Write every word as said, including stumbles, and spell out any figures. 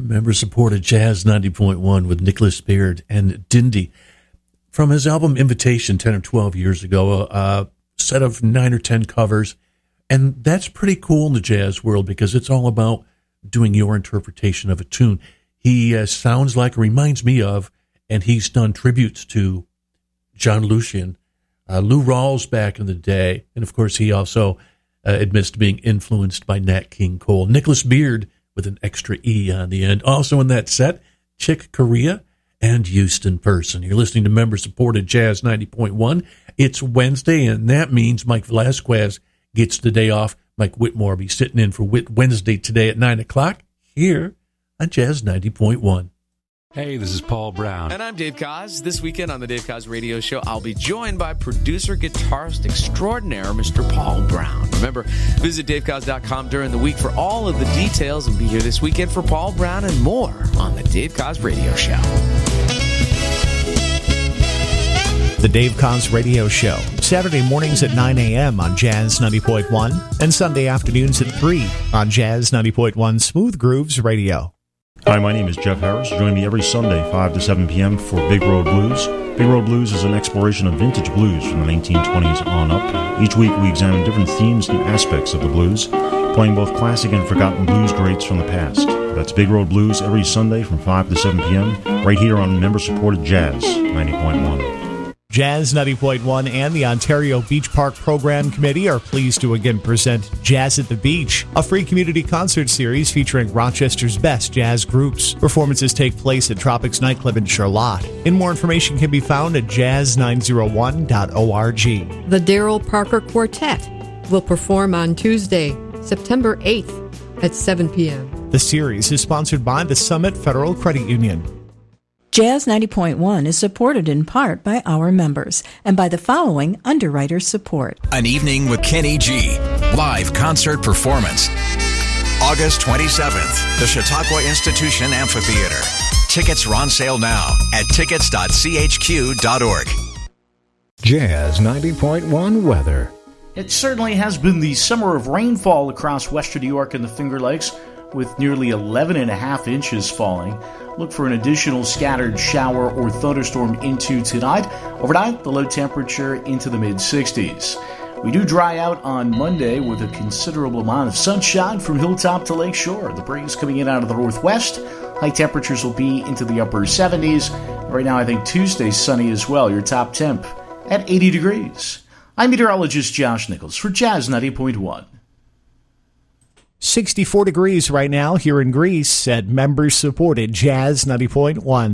Member-supported Jazz ninety point one with Nicholas Beard and Dindy. From his album Invitation ten or twelve years ago, a, a set of nine or ten covers. And that's pretty cool in the jazz world because it's all about doing your interpretation of a tune. He uh, sounds like, reminds me of, and he's done tributes to John Lucien, uh, Lou Rawls back in the day. And, of course, he also uh, admits to being influenced by Nat King Cole. Nicholas Beard with an extra E on the end. Also in that set, Chick Corea and Houston Person. You're listening to member-supported Jazz ninety point one. It's Wednesday, and that means Mike Velasquez gets the day off. Mike Whitmore will be sitting in for Whit Wednesday today at nine o'clock here on Jazz ninety point one. Hey, this is Paul Brown. And I'm Dave Koz. This weekend on the Dave Koz Radio Show, I'll be joined by producer, guitarist extraordinaire, Mister Paul Brown. Remember, visit dave koz dot com during the week for all of the details and be here this weekend for Paul Brown and more on the Dave Koz Radio Show. The Dave Koz Radio Show, Saturday mornings at nine a.m. on Jazz ninety point one and Sunday afternoons at three on Jazz ninety point one Smooth Grooves Radio. Hi, my name is Jeff Harris. Join me every Sunday, five to seven p.m. for Big Road Blues. Big Road Blues is an exploration of vintage blues from the nineteen twenties on up. Each week we examine different themes and aspects of the blues, playing both classic and forgotten blues greats from the past. That's Big Road Blues every Sunday from five to seven p.m. right here on member-supported Jazz ninety point one. Jazz ninety point one and the Ontario Beach Park Program Committee are pleased to again present Jazz at the Beach, a free community concert series featuring Rochester's best jazz groups. Performances take place at Tropics Nightclub in Charlotte. And more information can be found at jazz nine oh one dot org. The Darrell Parker Quartet will perform on Tuesday, September eighth at seven p.m. The series is sponsored by the Summit Federal Credit Union. Jazz ninety point one is supported in part by our members and by the following underwriter support. An Evening with Kenny G. Live concert performance. August twenty-seventh, the Chautauqua Institution Amphitheater. Tickets are on sale now at tickets dot c h q dot org. Jazz ninety point one weather. It certainly has been the summer of rainfall across western New York and the Finger Lakes, with nearly eleven and a half inches falling. Look for an additional scattered shower or thunderstorm into tonight. Overnight, the low temperature into the mid-sixties. We do dry out on Monday with a considerable amount of sunshine from hilltop to lakeshore. The breeze coming in out of the northwest. High temperatures will be into the upper seventies. Right now, I think Tuesday's sunny as well. Your top temp at eighty degrees. I'm meteorologist Josh Nichols for Jazz ninety point one. sixty-four degrees right now here in Greece at members-supported Jazz ninety point one.